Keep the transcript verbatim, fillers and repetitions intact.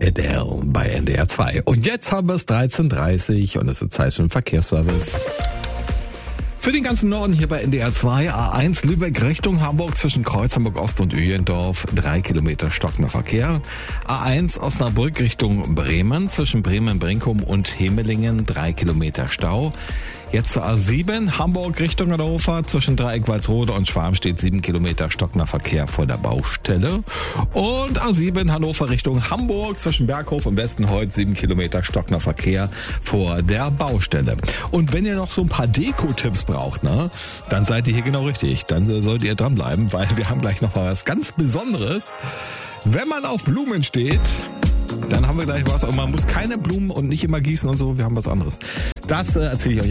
Adele bei N D R zwei. Und jetzt haben wir es dreizehn Uhr dreißig und es ist Zeit für den Verkehrsservice. Für den ganzen Norden hier bei N D R zwei, A eins Lübeck Richtung Hamburg zwischen Kreuz Hamburg Ost und Öhlendorf, drei Kilometer stockender Verkehr. A eins Osnabrück Richtung Bremen zwischen Bremen-Brinkum und Hemelingen, drei Kilometer Stau. Jetzt zur A sieben Hamburg Richtung Hannover zwischen Dreieck Walsrode und Schwarmstedt, sieben Kilometer stockender Verkehr vor der Baustelle. Und A sieben Hannover Richtung Hamburg zwischen Berghof und Westenholz, sieben Kilometer stockender Verkehr vor der Baustelle. Und wenn ihr noch so ein paar Deko-Tipps braucht, ne, dann seid ihr hier genau richtig. Dann solltet ihr dranbleiben, weil wir haben gleich noch mal was ganz Besonderes. Wenn man auf Blumen steht, dann haben wir gleich was. Und man muss keine Blumen und nicht immer gießen und so. Wir haben was anderes. Das äh, erzähle ich euch